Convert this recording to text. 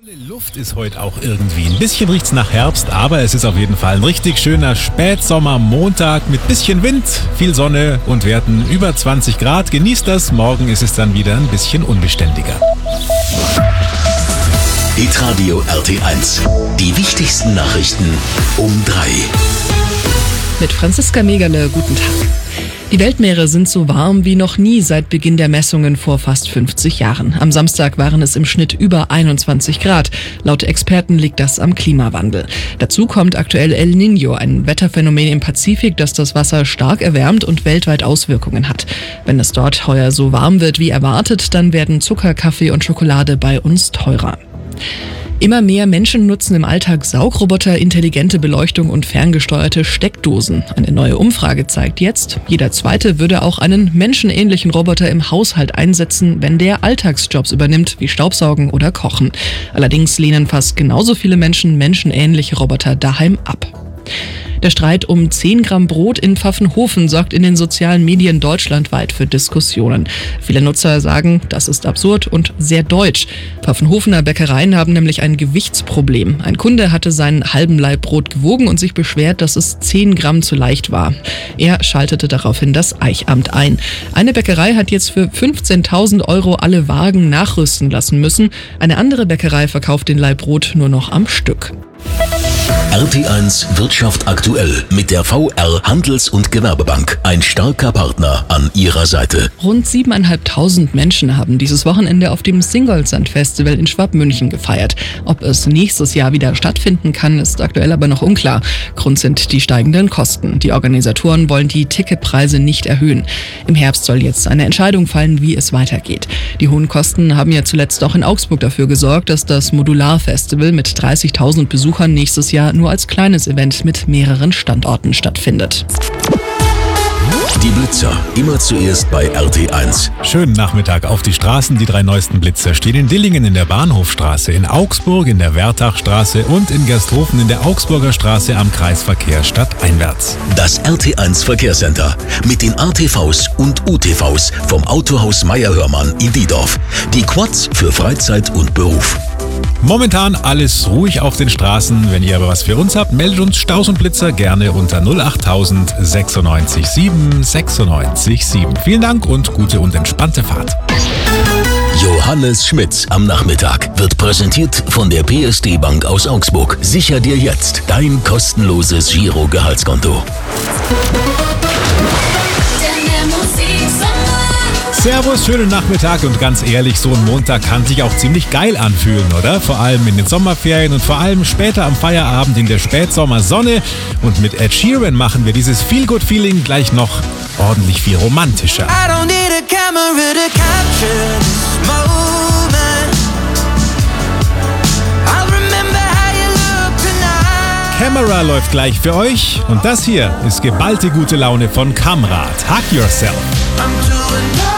Die Luft ist heute auch irgendwie. Ein bisschen riecht's nach Herbst, aber es ist auf jeden Fall ein richtig schöner Spätsommermontag mit bisschen Wind, viel Sonne und Werten über 20 Grad. Genießt das, morgen ist es dann wieder ein bisschen unbeständiger. Hitradio RT1. Die wichtigsten Nachrichten um 3. Mit Franziska Megerle, guten Tag. Die Weltmeere sind so warm wie noch nie seit Beginn der Messungen vor fast 50 Jahren. Am Samstag waren es im Schnitt über 21 Grad. Laut Experten liegt das am Klimawandel. Dazu kommt aktuell El Niño, ein Wetterphänomen im Pazifik, das das Wasser stark erwärmt und weltweit Auswirkungen hat. Wenn es dort heuer so warm wird wie erwartet, dann werden Zucker, Kaffee und Schokolade bei uns teurer. Immer mehr Menschen nutzen im Alltag Saugroboter, intelligente Beleuchtung und ferngesteuerte Steckdosen. Eine neue Umfrage zeigt jetzt, jeder Zweite würde auch einen menschenähnlichen Roboter im Haushalt einsetzen, wenn der Alltagsjobs übernimmt, wie Staubsaugen oder Kochen. Allerdings lehnen fast genauso viele Menschen menschenähnliche Roboter daheim ab. Der Streit um 10 Gramm Brot in Pfaffenhofen sorgt in den sozialen Medien deutschlandweit für Diskussionen. Viele Nutzer sagen, das ist absurd und sehr deutsch. Pfaffenhofener Bäckereien haben nämlich ein Gewichtsproblem. Ein Kunde hatte seinen halben Laib Brot gewogen und sich beschwert, dass es 10 Gramm zu leicht war. Er schaltete daraufhin das Eichamt ein. Eine Bäckerei hat jetzt für 15.000 € alle Waagen nachrüsten lassen müssen. Eine andere Bäckerei verkauft den Laib Brot nur noch am Stück. RT1 Wirtschaft aktuell mit der VR Handels- und Gewerbebank. Ein starker Partner an ihrer Seite. Rund 7.500 Menschen haben dieses Wochenende auf dem Singolsand Festival in Schwabmünchen gefeiert. Ob es nächstes Jahr wieder stattfinden kann, ist aktuell aber noch unklar. Grund sind die steigenden Kosten. Die Organisatoren wollen die Ticketpreise nicht erhöhen. Im Herbst soll jetzt eine Entscheidung fallen, wie es weitergeht. Die hohen Kosten haben ja zuletzt auch in Augsburg dafür gesorgt, dass das Modular-Festival mit 30.000 Besuchern nächstes Jahr nur als kleines Event mit mehreren Standorten stattfindet. Die Blitzer, immer zuerst bei RT1. Schönen Nachmittag auf die Straßen. Die 3 neuesten Blitzer stehen in Dillingen in der Bahnhofstraße, in Augsburg in der Wertachstraße und in Gersthofen in der Augsburger Straße am Kreisverkehr stadteinwärts. Das RT1 Verkehrscenter mit den ATVs und UTVs vom Autohaus Meier-Hörmann in Diedorf. Die Quads für Freizeit und Beruf. Momentan alles ruhig auf den Straßen. Wenn ihr aber was für uns habt, meldet uns Staus und Blitzer gerne unter 08000 96 7 96 7. Vielen Dank und gute und entspannte Fahrt. Johannes Schmitz am Nachmittag wird präsentiert von der PSD Bank aus Augsburg. Sicher dir jetzt dein kostenloses Giro-Gehaltskonto. Servus, schönen Nachmittag und ganz ehrlich, so ein Montag kann sich auch ziemlich geil anfühlen, oder? Vor allem in den Sommerferien und vor allem später am Feierabend in der Spätsommersonne. Und mit Ed Sheeran machen wir dieses Feel-Good-Feeling gleich noch ordentlich viel romantischer. I don't need a camera to capture this moment. I'll remember how you look tonight. Camera läuft gleich für euch und das hier ist geballte gute Laune von Kamrat. Hug Yourself. I'm doing